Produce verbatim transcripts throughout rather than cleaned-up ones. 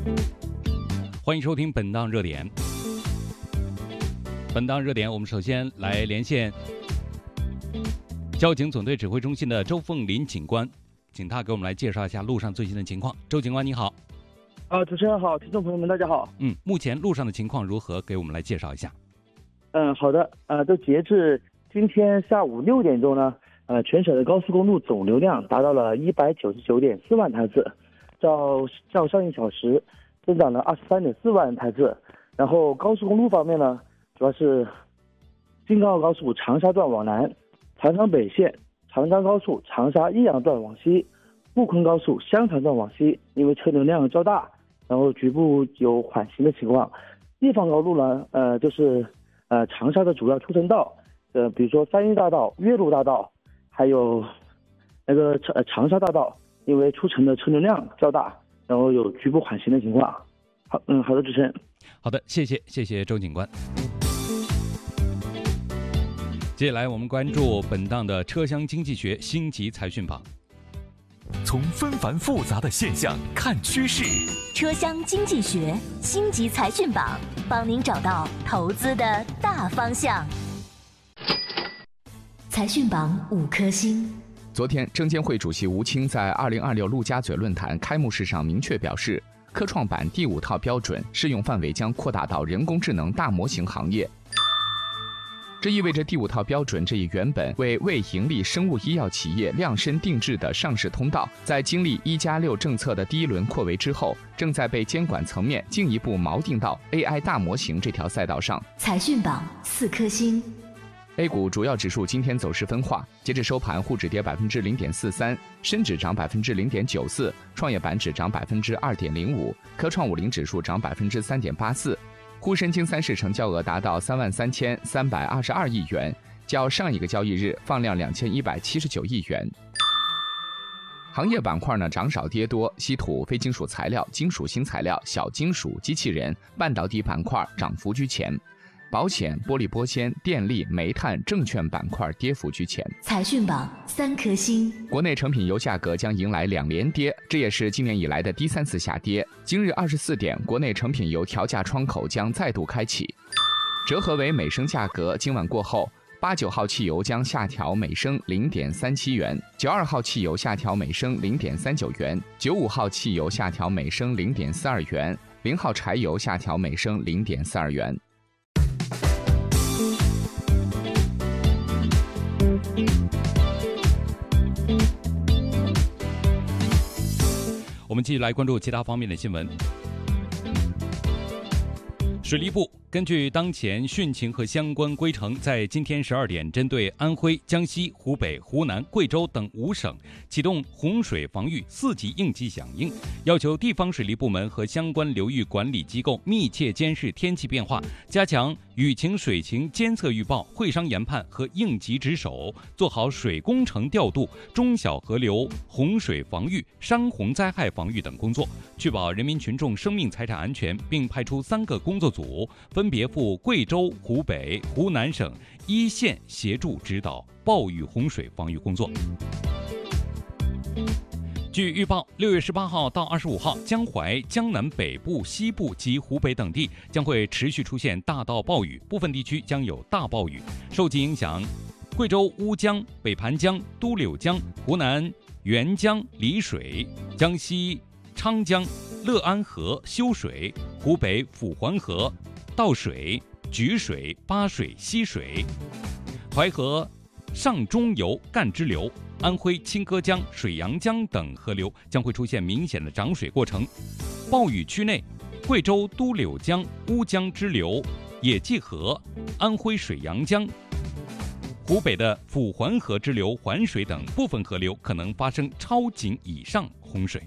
欢迎收听本档热点。本档热点，我们首先来连线交警总队指挥中心的周凤林警官，请他给我们来介绍一下路上最新的情况。周警官你好。 啊，主持人好，听众朋友们大家好。 嗯，目前路上的情况如何？给我们来介绍一下。 嗯，好的。呃，就截至今天下午六点钟呢，呃，全省的高速公路总流量达到了一百九十九点四万台次，较较上一小时增长了二十三点四万台次。然后高速公路方面呢，主要是京港澳高速长沙段往南、长江北线、长江高速长沙益阳段往西、沪昆高速香潭段往西，因为车流量较大，然后局部有缓行的情况。地方高路呢，呃，就是呃长沙的主要出城道，呃，比如说三一大道、岳麓大道，还有那个长长沙大道，因为出城的车流量较大，然后有局部缓行的情况。好，嗯，好的，主持人。 好的，谢谢，谢谢周警官。接下来我们关注本档的车厢经济学星级财讯榜。 从纷繁复杂的现象看趋势， 车厢经济学星级财讯榜，帮您找到投资的大方向。财讯榜五颗星。 昨天，证监会主席吴清在二零二六陆家嘴论坛开幕式上明确表示，科创板第五套标准适用范围将扩大到人工智能大模型行业。这意味着第五套标准这一原本为未盈利生物医药企业量身定制的上市通道，在经历一加六政策的第一轮扩围之后，正在被监管层面进一步锚定到 A I 大模型这条赛道上。 财讯榜四颗星。 A 股主要指数今天走势分化，截至收盘，沪指跌百分之零点四三，深指涨百分之零点九四，创业板指涨百分之二点零五，科创五零指数涨百分之三点八四。沪深金三市成交额达到三万三千三百二十二亿元，较上一个交易日放量两千一百七十九亿元。行业板块呢涨少跌多，稀土、非金属材料、金属新材料、小金属、机器人、半导体板块涨幅居前。保险、玻璃玻纤、电力、煤炭、证券板块跌幅居前。 财讯榜三颗星。 国内成品油价格将迎来两连跌，这也是今年以来的第三次下跌。今日二十四点，国内成品油调价窗口将再度开启。折合为每升价格，今晚过后，八九号汽油将下调每升零点三七元，九二号汽油下调每升零点三九元，九五号汽油下调每升零点四二元，零号柴油下调每升零点四二元。 我们继续来关注其他方面的新闻。水利部根据当前汛情和相关规程，在今天十二点，针对安徽、江西、湖北、湖南、贵州等五省启动洪水防御四级应急响应，要求地方水利部门和相关流域管理机构密切监视天气变化，加强雨情、水情监测预报、会商研判和应急值守，做好水工程调度、中小河流洪水防御、山洪灾害防御等工作，确保人民群众生命财产安全，并派出三个工作组，分别赴贵州、湖北、湖南省一线协助指导暴雨洪水防御工作。据预报，六月十八号到二十五号，江淮、江南北部、西部及湖北等地将会持续出现大到暴雨，部分地区将有大暴雨。受其影响，贵州乌江、北盘江、都柳江、湖南沅江丽水、江西昌江、乐安河修水、湖北抚环河倒水、沮水、巴水溪水、淮河上中游干支流、安徽清歌江、水阳江等河流将会出现明显的涨水过程。暴雨区内，贵州都柳江、乌江支流、野际河、安徽水阳江、湖北的抚环河支流环水等部分河流可能发生超警以上洪水。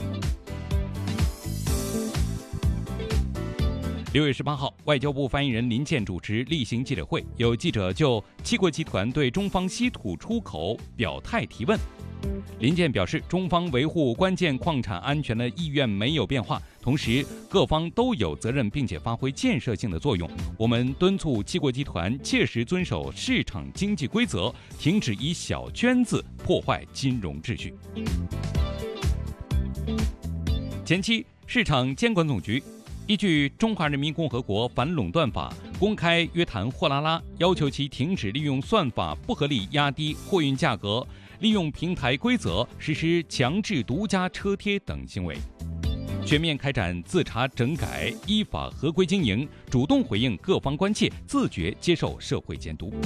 六月十八号，外交部发言人林健主持例行记者会，有记者就七国集团对中方稀土出口表态提问。林健表示，中方维护关键矿产安全的意愿没有变化，同时各方都有责任并且发挥建设性的作用。我们敦促七国集团切实遵守市场经济规则，停止以小圈子破坏金融秩序。前期市场监管总局依据《中华人民共和国反垄断法》公开约谈货拉拉，要求其停止利用算法不合理压低货运价格，利用平台规则实施强制独家车贴等行为，全面开展自查整改，依法合规经营，主动回应各方关切，自觉接受社会监督。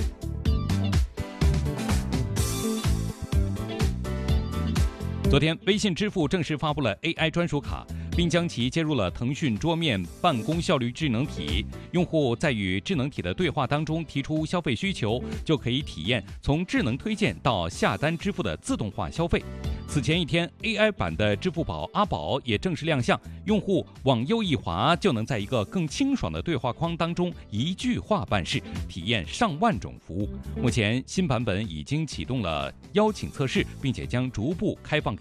昨天，微信支付正式发布了 A I 专属卡，并将其接入了腾讯桌面办公效率智能体。用户在与智能体的对话当中提出消费需求，就可以体验从智能推荐到下单支付的自动化消费。此前一天 ，A I 版的支付宝阿宝也正式亮相，用户往右一滑就能在一个更清爽的对话框当中一句话办事，体验上万种服务。目前新版本已经启动了邀请测试，并且将逐步开放